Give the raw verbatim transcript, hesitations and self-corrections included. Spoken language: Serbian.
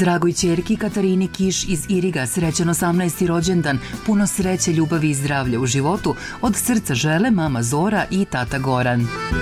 Dragoj ćerki Katarini Kiš iz Iriga srećan osamnaesti rođendan, puno sreće, ljubavi i zdravlja u životu, od srca žele mama Zora i tata Goran.